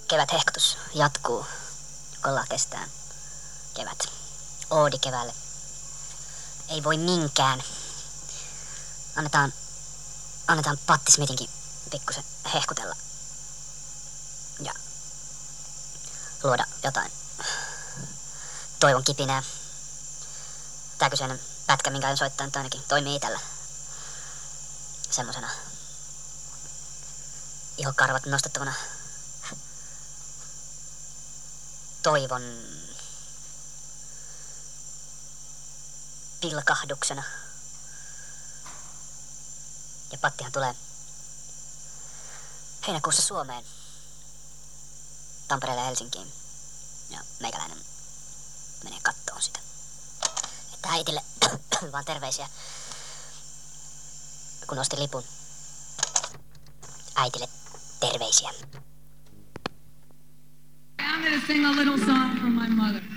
Keväthehkutus jatkuu. Kolla kestää. Kevät. Oodi keväälle. Ei voi minkään. Annetaan Patti Smithinkin pikkusen hehkutella. Ja luoda jotain toivon kipinää. Tää kyseinen pätkä, minkä aion soittaa, nyt ainakin toimii itellä. Semmosena ihokarvat nostettavana toivon pilkahduksena. Ja Pattihan tulee heinäkuussa Suomeen, Tampereelle ja Helsinkiin. Ja meikäläinen menee kattoon sitä. Että äitille vaan terveisiä, kun ostin lipun. Äitille terveisiä. I'm gonna sing a little song for my mother.